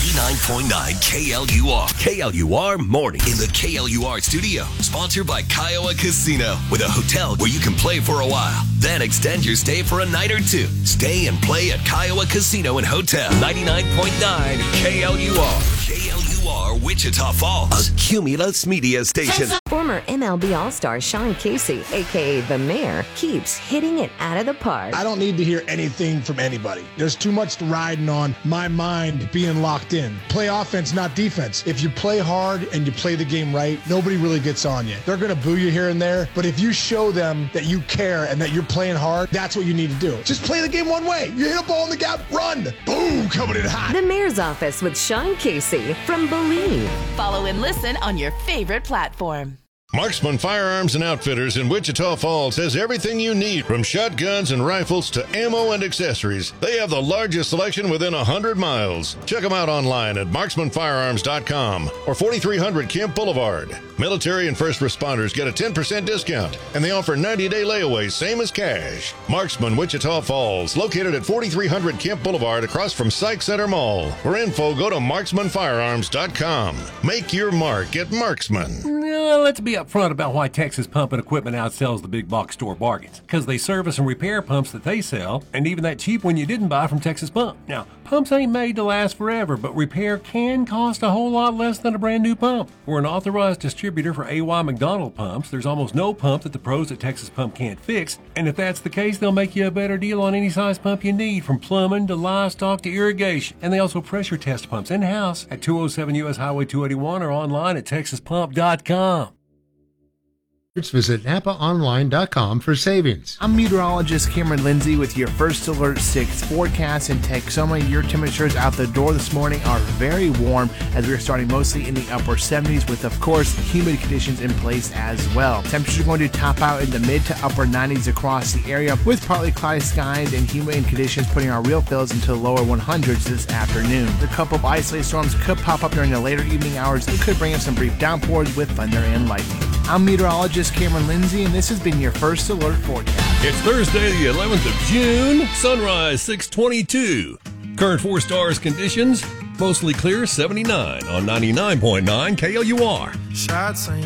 99.9 KLUR. KLUR Morning in the KLUR studio. Sponsored by Kiowa Casino. With a hotel where you can play for a while. Then extend your stay for a night or two. Stay and play at Kiowa Casino and Hotel. 99.9 KLUR. KLUR Wichita Falls. A Cumulus Media Station. Former MLB All-Star Sean Casey, a.k.a. The Mayor, keeps hitting it out of the park. I don't need to hear anything from anybody. There's too much riding on my mind being locked in. Play offense, not defense. If you play hard and you play the game right, nobody really gets on you. They're going to boo you here and there, but if you show them that you care and that you're playing hard, that's what you need to do. Just play the game one way. You hit a ball in the gap, run. Boom, coming in hot. The Mayor's Office with Sean Casey from Believe. Follow and listen on your favorite platform. Marksman Firearms and Outfitters in Wichita Falls has everything you need, from shotguns and rifles to ammo and accessories. They have the largest selection within 100 miles. Check them out online at marksmanfirearms.com or 4300 Kemp Boulevard. Military and first responders get a 10% discount, and they offer 90-day layaways, same as cash. Marksman Wichita Falls, located at 4300 Kemp Boulevard across from Sykes Center Mall. For info, go to marksmanfirearms.com. Make your mark at Marksman. Let's be upfront about why Texas Pump and Equipment outsells the big box store bargains. Because they service and repair pumps that they sell, and even that cheap one you didn't buy from Texas Pump. Now, pumps ain't made to last forever, but repair can cost a whole lot less than a brand new pump. We're an authorized distributor for AY McDonald pumps. There's almost no pump that the pros at Texas Pump can't fix, and if that's the case, they'll make you a better deal on any size pump you need, from plumbing to livestock to irrigation. And they also pressure test pumps in-house at 207 U.S. Highway 281 or online at texaspump.com. Visit NapaOnline.com for savings. I'm meteorologist Cameron Lindsay with your First Alert 6 forecast in Texoma. Your temperatures out the door this morning are very warm, as we are starting mostly in the upper 70s with, of course, humid conditions in place as well. Temperatures are going to top out in the mid to upper 90s across the area, with partly cloudy skies and humid conditions putting our real feels into the lower 100s this afternoon. A couple of isolated storms could pop up during the later evening hours and could bring us some brief downpours with thunder and lightning. I'm meteorologist Cameron Lindsay, and this has been your First Alert forecast. It's Thursday, the 11th of June, sunrise 6:22. Current 4 stars conditions, mostly clear 79 on 99.9 KLUR. Shots